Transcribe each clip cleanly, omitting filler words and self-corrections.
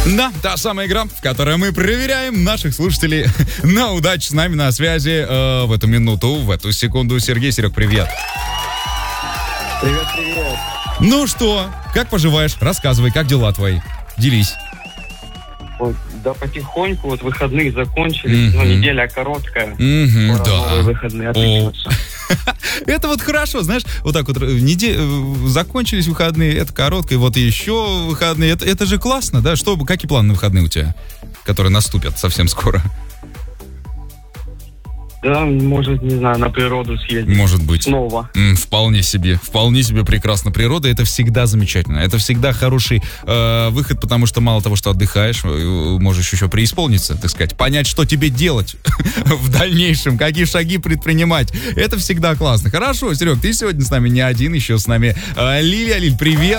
Да, та самая игра, в которой мы проверяем наших слушателей на удачу. С нами на связи в эту минуту, в эту секунду Сергей. Серег, привет. Привет. Ну что, как поживаешь? Рассказывай, как дела твои? Делись. Да потихоньку, вот выходные закончились, но неделя короткая. Да. Новые выходные отвлекаться. Это вот хорошо, знаешь, вот так вот закончились выходные, это короткое, вот еще выходные, это же классно, да? Какие планы на выходные у тебя, которые наступят совсем скоро? Да, может, не знаю, на природу съездить. Может быть. Снова. Вполне себе прекрасно. Природа — это всегда замечательно. Это всегда хороший выход, потому что мало того, что отдыхаешь, можешь еще преисполниться, так сказать, понять, что тебе делать в дальнейшем, какие шаги предпринимать. Это всегда классно. Хорошо, Серег, ты сегодня с нами не один, еще с нами Лилия. Лиль, привет.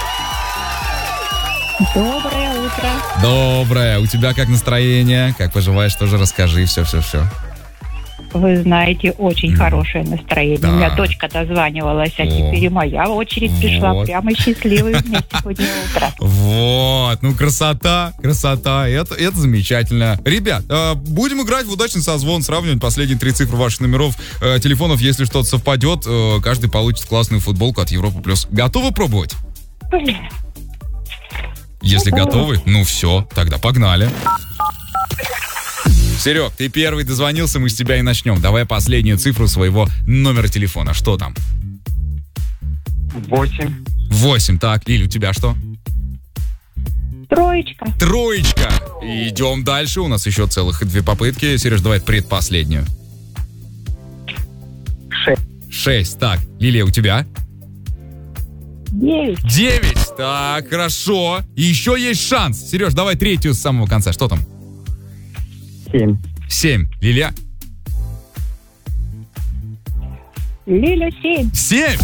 Доброе утро. Доброе. У тебя как настроение? Как поживаешь? Тоже расскажи. Все. Вы знаете, очень хорошее настроение. Да. У меня дочка дозванивалась, а теперь и моя очередь пришла. Вот. Прямо счастливой мне сегодня утро. Вот, красота, это замечательно. Ребят, будем играть в удачный созвон, сравнивать последние 3 цифры ваших номеров телефонов. Если что-то совпадет, каждый получит классную футболку от Европа+. Готовы пробовать? Если готовы, ну все, тогда погнали. Серег, ты первый дозвонился, мы с тебя и начнем. Давай последнюю цифру своего номера телефона. Что там? 8. 8. Так, Лиль, у тебя что? 3. 3. Идем дальше. У нас еще целых 2 попытки. Сереж, давай предпоследнюю. 6. 6. Так, Лилия, у тебя? 9. 9. Так, хорошо. И еще есть шанс. Сереж, давай 3 с самого конца. Что там? 7. 7. Лилия? Лиля 7. 7.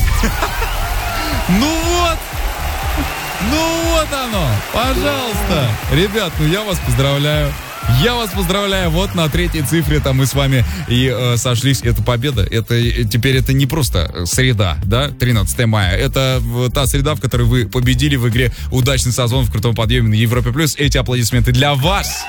Ну вот оно. Пожалуйста. Ребят, я вас поздравляю. Вот на 3 цифре там мы с вами и сошлись. Это победа. Теперь это не просто среда, да, 13 мая. Это та среда, в которой вы победили в игре «Удачный созвон» в крутом подъеме на Европе+. Эти аплодисменты для вас.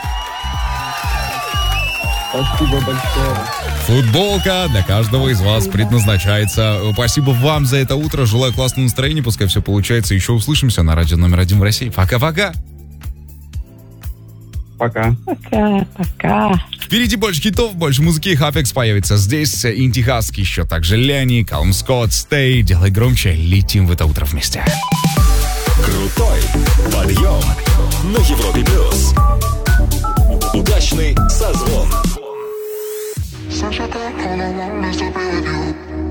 Спасибо большое. Футболка для каждого из вас предназначается. Спасибо вам за это утро. Желаю классного настроения. Пускай все получается. Еще услышимся на радио номер 1 в России. Пока-пока. Пока. Пока. Впереди больше хитов, больше музыки. Хапекс появится здесь. Инти Хаски еще также Ленни, Калм Скотт, Стей. Делай громче. Летим в это утро вместе. Крутой подъем на Европе+. Удачный созвон. Such a thought, all I want is to be with you.